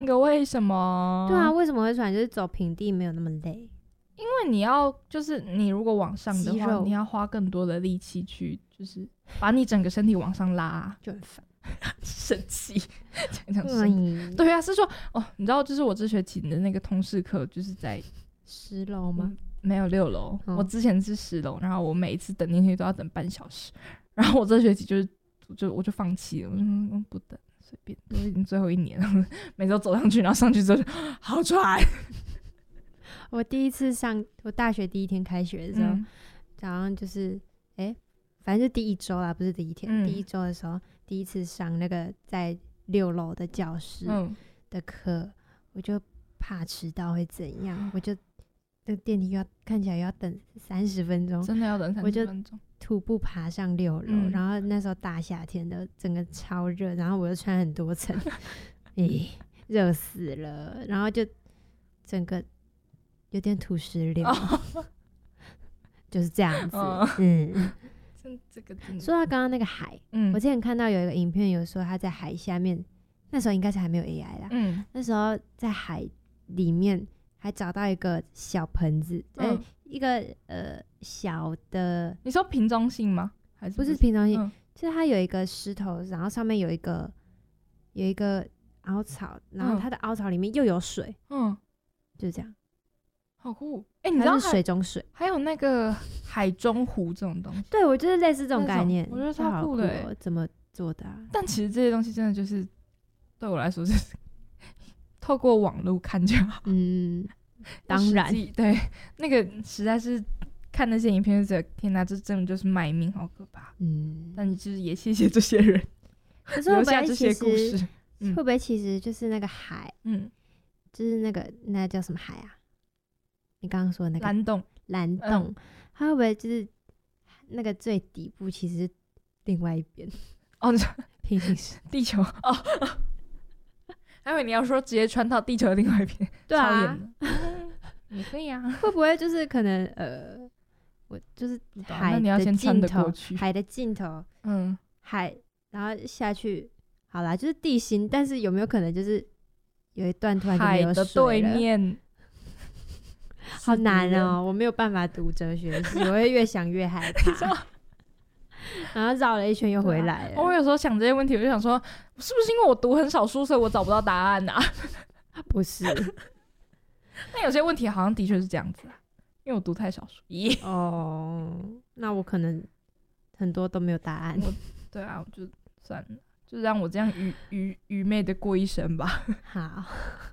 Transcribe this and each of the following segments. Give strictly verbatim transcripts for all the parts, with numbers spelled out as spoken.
那个为什么？ 对啊，为什么会喘？就是走平地没有那么累。 因为你要就是你如果往上的话， 肌肉你要花更多的力气去，就是把你整个身体往上拉， 就很烦， 生气，讲讲生气。 嗯， 对啊，是说哦，你知道，就是我这学期的那个通识课，就是在十楼吗？ 嗯没有六楼、 嗯， 我之前是十楼，然后我每一次等电梯都要等半小时，然后我这学期就是就我就放弃了，我说嗯不等，随便，都已经最后一年了，每周走上去，然后上去之后就好喘。 我第一次上，我大学第一天开学的时候， 嗯早上就是哎、欸，反正就第一周啦，不是第一天， 嗯、 第一周的时候，第一次上那个在六楼的教室的课、嗯，我就怕迟到会怎样，我就那个电梯要看起来要等三十分钟，真的要等三十分钟， 徒步爬上六楼、嗯，然后那时候大夏天的，整个超热，然后我又穿很多层，咦、欸，热死了，然后就整个有点土石流，哦、就是这样子，哦、嗯。 这个说到刚刚那个海、嗯，我之前看到有一个影片，有说他在海下面，那时候应该是还没有 A I 啦，嗯，那时候在海里面还找到一个小盆子，嗯欸、一个呃小的， 你说瓶中信吗？还是不是瓶中信？嗯、就是它有一个石头，然后上面有一个有一个凹槽，然后它的凹槽里面又有水，嗯，就是这样。 好酷！哎、欸，你知道是水中水， 还有那个海中湖这种东西。 对，我就是类似这种概念， 我觉得超酷的、欸喔。怎么做的、啊？ 但其实这些东西真的就是对我来说，就是透过网络看就好。 嗯，当然， 对，那个实在是看那些影片就觉得，天哪，这真的就是卖命，好可怕。嗯，但就是也谢谢这些人， 可是会不会留下这些故事。 嗯、会不会其实就是那个海？嗯，就是那个那叫什么海啊？你刚刚说的那个蓝洞， 蓝洞、嗯，它会不会就是那个最底部其实是另外一边？ 哦， 平行时地球哦，还以为你要说直接穿到地球的另外一边， 对啊， 也可以啊。 会不会就是可能呃，我就是海的尽头，海的尽头，嗯，海，然后下去，好啦，就是地心，但是有没有可能就是有一段突然就没有水了？海的对面。 好难哦，我没有办法读哲学系，我会越想越害怕。然后绕了一圈又回来了。 啊、我有时候想这些问题，我就想说，是不是因为我读很少书，所以我找不到答案啊？ 不是。 那有些问题好像的确是这样子啊，因为我读太少书。咦？ 哦，那我可能很多都没有答案。 对啊，我就算了，就让我这样愚愚愚昧的过一生吧。 好。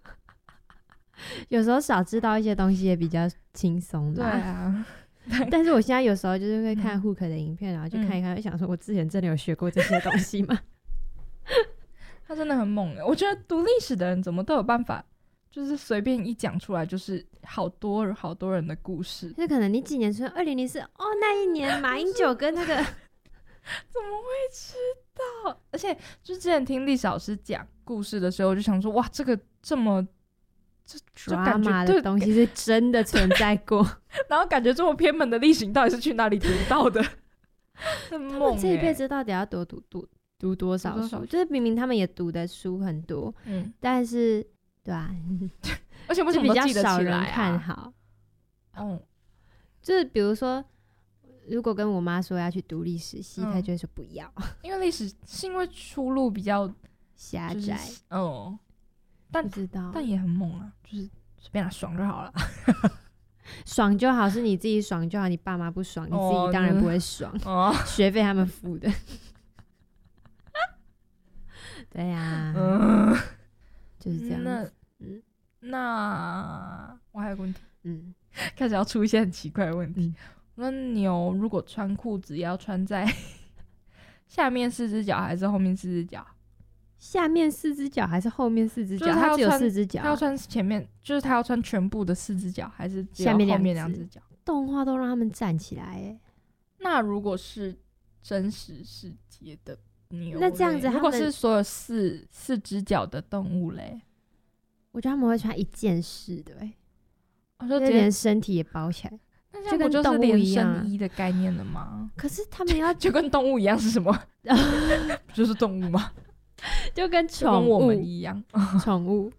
有时候少知道一些东西也比较轻松的。 对啊， 但是我现在有时候就是会看 Hook 的影片，然后就看一看，就想说我之前真的有学过这些东西吗？ 他真的很猛耶，我觉得读历史的人怎么都有办法，就是随便一讲出来就是好多好多人的故事。 那可能你几年出生？二零零四哦，那一年马英九跟那个怎么会知道？而且就之前听历史老师讲故事的时候，我就想说哇，这个这么。 就感觉的东西是真的存在过， 然后感觉这么偏门的历史你到底是去哪里读到的？很猛欸， 他们这一辈子到底要多读读读多少书？就是明明他们也读的书很多，嗯，但是对啊， 而且为什么都记得起来啊？ 比较少人看好。嗯，就是比如说，如果跟我妈说要去读历史系，她、嗯、就会说不要， 因为历史是因为出路比较狭窄， 就是、哦。但不知道， 但也很猛啊，就是随便啦，爽就好了。 爽就好，是你自己爽就好，你爸妈不爽，你自己当然不会爽。哦，学费他们付的。对呀、啊嗯，就是这样。 那嗯，那我还有个问题，嗯，开始要出一些很奇怪的问题。那、嗯、牛如果穿裤子要穿在下面四只脚还是后面四只脚？ 下面四只脚还是后面四只脚？它只有四只脚。 他要穿前面，就是他要穿全部的四只脚，还是只有后面两只脚？ 动画都让他们站起来耶。 那如果是真实世界的牛， 那这样子， 如果是所有四四只脚的动物嘞， 我觉得他们会穿一件式的，哎， 我就连身体也包起来。 那这样不就是连身衣的概念了吗？ 可是他们要就跟动物一样是什么？不就是动物吗？ 就跟宠物我们一样， 宠物